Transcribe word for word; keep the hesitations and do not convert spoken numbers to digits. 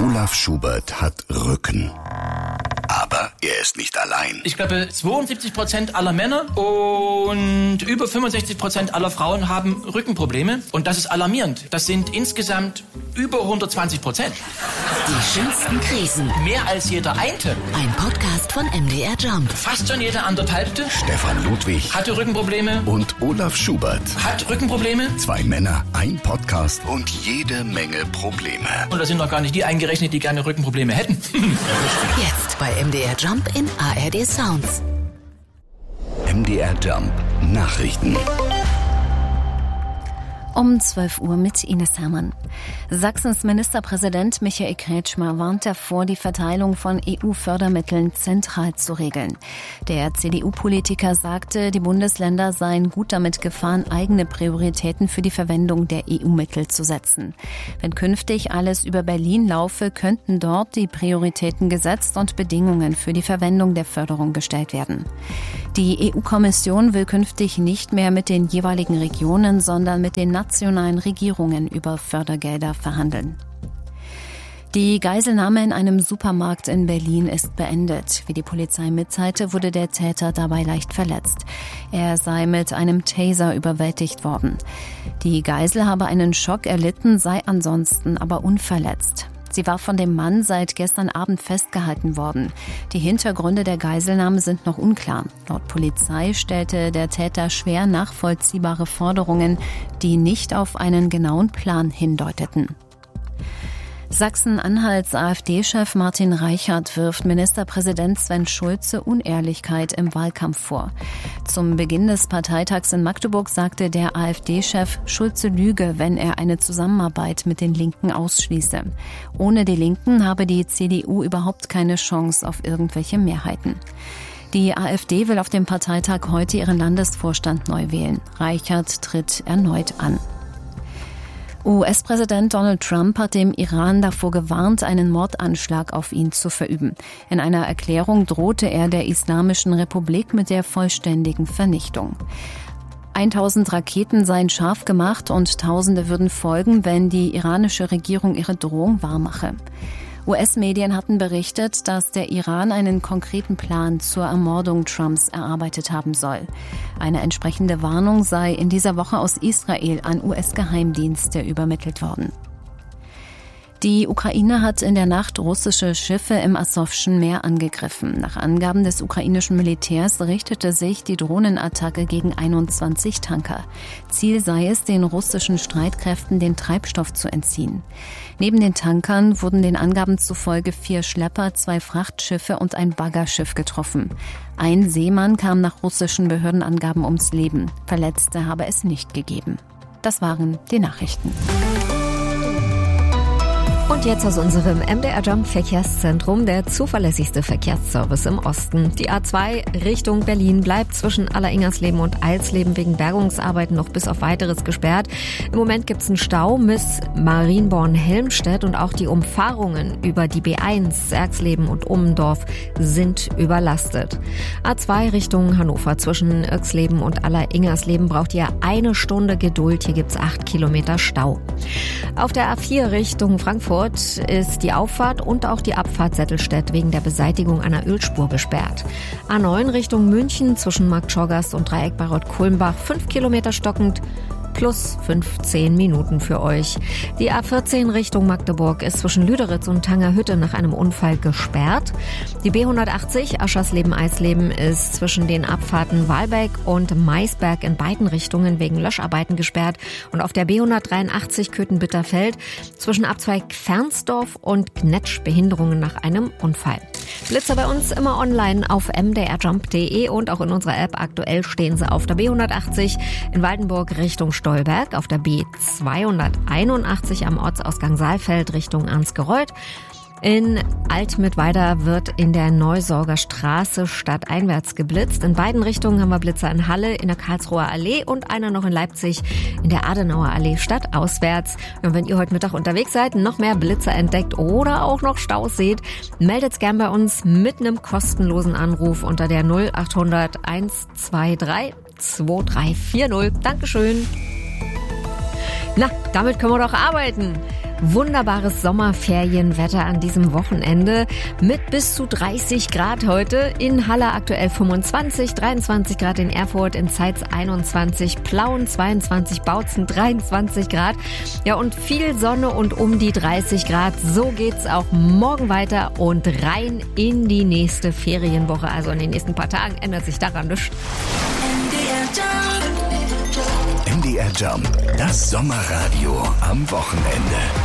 Olaf Schubert hat Rücken. Aber er ist nicht allein. Ich glaube, zweiundsiebzig Prozent aller Männer und über fünfundsechzig Prozent aller Frauen haben Rückenprobleme. Und das ist alarmierend. Das sind insgesamt über hundertzwanzig Prozent. Die schönsten Krisen. Mehr als jeder Einte. Ein Podcast von M D R Jump. Fast schon jeder anderthalbte. Stefan Ludwig Hatte Rückenprobleme. und Olaf Schubert. Hat Rückenprobleme. Zwei Männer, ein Podcast und jede Menge Probleme. Und da sind noch gar nicht die eingerechnet, die gerne Rückenprobleme hätten. Jetzt bei M D R Jump in A R D Sounds. M D R Jump Nachrichten. Um zwölf Uhr mit Ines Hermann. Sachsens Ministerpräsident Michael Kretschmer warnt davor, die Verteilung von E U-Fördermitteln zentral zu regeln. Der C D U-Politiker sagte, die Bundesländer seien gut damit gefahren, eigene Prioritäten für die Verwendung der E U-Mittel zu setzen. Wenn künftig alles über Berlin laufe, könnten dort die Prioritäten gesetzt und Bedingungen für die Verwendung der Förderung gestellt werden. Die E U-Kommission will künftig nicht mehr mit den jeweiligen Regionen, sondern mit den nationalen Regierungen über Fördergelder verhandeln. Die Geiselnahme in einem Supermarkt in Berlin ist beendet. Wie die Polizei mitteilte, wurde der Täter dabei leicht verletzt. Er sei mit einem Taser überwältigt worden. Die Geisel habe einen Schock erlitten, sei ansonsten aber unverletzt. Sie war von dem Mann seit gestern Abend festgehalten worden. Die Hintergründe der Geiselnahme sind noch unklar. Laut Polizei stellte der Täter schwer nachvollziehbare Forderungen, die nicht auf einen genauen Plan hindeuteten. Sachsen-Anhalts AfD-Chef Martin Reichert wirft Ministerpräsident Sven Schulze Unehrlichkeit im Wahlkampf vor. Zum Beginn des Parteitags in Magdeburg sagte der AfD-Chef, Schulze lüge, wenn er eine Zusammenarbeit mit den Linken ausschließe. Ohne die Linken habe die C D U überhaupt keine Chance auf irgendwelche Mehrheiten. Die AfD will auf dem Parteitag heute ihren Landesvorstand neu wählen. Reichert tritt erneut an. U S-Präsident Donald Trump hat dem Iran davor gewarnt, einen Mordanschlag auf ihn zu verüben. In einer Erklärung drohte er der Islamischen Republik mit der vollständigen Vernichtung. tausend Raketen seien scharf gemacht und Tausende würden folgen, wenn die iranische Regierung ihre Drohung wahrmache. U S-Medien hatten berichtet, dass der Iran einen konkreten Plan zur Ermordung Trumps erarbeitet haben soll. Eine entsprechende Warnung sei in dieser Woche aus Israel an U S-Geheimdienste übermittelt worden. Die Ukraine hat in der Nacht russische Schiffe im Asowschen Meer angegriffen. Nach Angaben des ukrainischen Militärs richtete sich die Drohnenattacke gegen einundzwanzig Tanker. Ziel sei es, den russischen Streitkräften den Treibstoff zu entziehen. Neben den Tankern wurden den Angaben zufolge vier Schlepper, zwei Frachtschiffe und ein Baggerschiff getroffen. Ein Seemann kam nach russischen Behördenangaben ums Leben. Verletzte habe es nicht gegeben. Das waren die Nachrichten. Und jetzt aus unserem M D R Jump Verkehrszentrum, der zuverlässigste Verkehrsservice im Osten. Die A zwei Richtung Berlin bleibt zwischen Alleringers-Leben und Eilsleben wegen Bergungsarbeiten noch bis auf Weiteres gesperrt. Im Moment gibt es einen Stau bis Marienborn-Helmstedt und auch die Umfahrungen über die B eins, Erxleben und Ummendorf sind überlastet. A zwei Richtung Hannover zwischen Erxleben und Alleringers-Leben braucht ihr eine Stunde Geduld. Hier gibt es acht Kilometer Stau. Auf der A vier Richtung Frankfurt ist die Auffahrt und auch die Abfahrt Settelstedt wegen der Beseitigung einer Ölspur gesperrt. A neun Richtung München zwischen Marktschorgast und Dreieck bei Rott-Kulmbach fünf Kilometer stockend. Plus fünfzehn Minuten für euch. Die A vierzehn Richtung Magdeburg ist zwischen Lüderitz und Tangerhütte nach einem Unfall gesperrt. Die B hundertachtzig Aschersleben-Eisleben ist zwischen den Abfahrten Wahlbeck und Maisberg in beiden Richtungen wegen Löscharbeiten gesperrt. Und auf der B hundertdreiundachtzig Köthen-Bitterfeld zwischen Abzweig Fernsdorf und Gnetsch Behinderungen nach einem Unfall. Blitzer bei uns immer online auf m d r jump punkt d e und auch in unserer App. Aktuell stehen sie auf der B hundertachtzig in Waldenburg Richtung Stolberg, auf der B zweihunderteinundachtzig am Ortsausgang Saalfeld Richtung Ansgereuth. In Altmittweida wird in der Neusorger Straße stadteinwärts geblitzt. In beiden Richtungen haben wir Blitzer in Halle, in der Karlsruher Allee und einer noch in Leipzig in der Adenauer Allee stadtauswärts. Und wenn ihr heute Mittag unterwegs seid, noch mehr Blitzer entdeckt oder auch noch Staus seht, meldet's gern bei uns mit einem kostenlosen Anruf unter der null achthundert eins zwei drei zwei drei vier null. Dankeschön. Na, damit können wir doch arbeiten. Wunderbares Sommerferienwetter an diesem Wochenende mit bis zu dreißig Grad heute. In Halle aktuell fünfundzwanzig, dreiundzwanzig Grad in Erfurt, in Zeitz einundzwanzig, Plauen zweiundzwanzig, Bautzen dreiundzwanzig Grad. Ja, und viel Sonne und um die dreißig Grad. So geht's auch morgen weiter und rein in die nächste Ferienwoche. Also in den nächsten paar Tagen ändert sich daran nichts. M D R Jump, das Sommerradio am Wochenende.